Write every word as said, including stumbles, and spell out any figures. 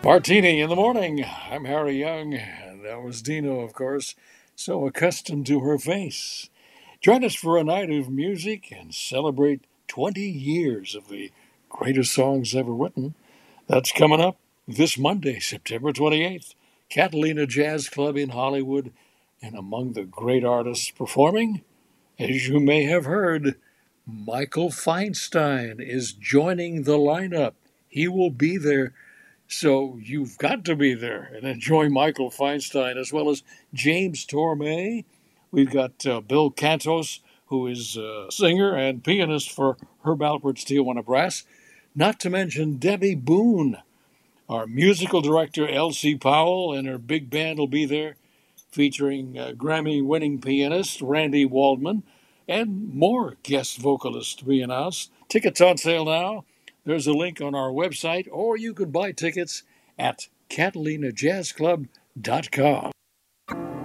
Martini in the morning. I'm Harry Young. And that was Dino, of course, so accustomed to her face. Join us for a night of music and celebrate twenty years of the greatest songs ever written. That's coming up this Monday, September twenty-eighth. Catalina Jazz Club in Hollywood. And among the great artists performing, as you may have heard, Michael Feinstein is joining the lineup. He will be there, so you've got to be there and enjoy Michael Feinstein as well as James Tormé. We've got uh, Bill Cantos, who is a singer and pianist for Herb Alpert's Tijuana Brass. Not to mention Debbie Boone. Our musical director, Elsie Powell, and her big band will be there, featuring uh, Grammy winning pianist Randy Waldman and more guest vocalists to be announced. Tickets on sale now. There's a link on our website, or you could buy tickets at catalina jazz club dot com.